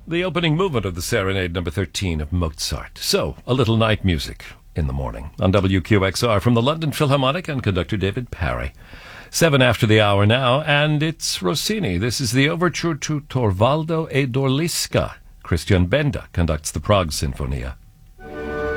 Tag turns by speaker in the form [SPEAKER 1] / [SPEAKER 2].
[SPEAKER 1] the opening movement of the Serenade number 13 of Mozart. So, a little night music in the morning on WQXR from the London Philharmonic and conductor David Parry. 7 after the hour now, and it's Rossini. This is the overture to Torvaldo e Dorliska. Christian Benda conducts the Prague Sinfonia.